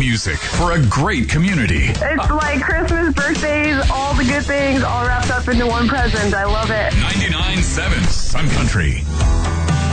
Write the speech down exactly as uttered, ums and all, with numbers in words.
music for a great community. It's like Christmas, birthdays, all the good things all wrapped up into one present. I love it. ninety-nine point seven Sun Country.